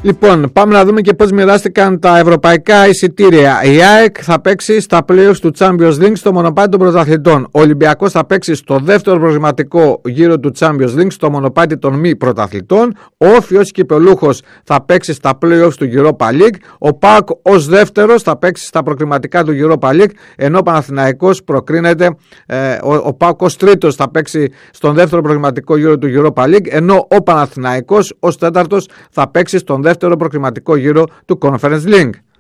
Λοιπόν, πάμε να δούμε και πώς μοιράστηκαν τα ευρωπαϊκά εισιτήρια. Η ΑΕΚ θα παίξει στα playoffs του Champions League στο μονοπάτι των πρωταθλητών. Ο Ολυμπιακός θα παίξει στο δεύτερο προγραμματικό γύρο του Champions League στο μονοπάτι των μη πρωταθλητών. Ο Όφιος κυπελούχος θα παίξει στα playoffs του Europa League. Ο ΠΑΟΚ ως δεύτερος θα παίξει στα προκριματικά του Europa League. Ενώ ο Παναθηναϊκός προκρίνεται, ο ΠΑΟΚ ως τρίτος θα παίξει στον δεύτερο προκριματικό γύρο του Europa League. Ενώ ο Παναθηναϊκός ως τέταρτος θα παίξει στον δεύτερο προκριματικό γύρο του Conference League.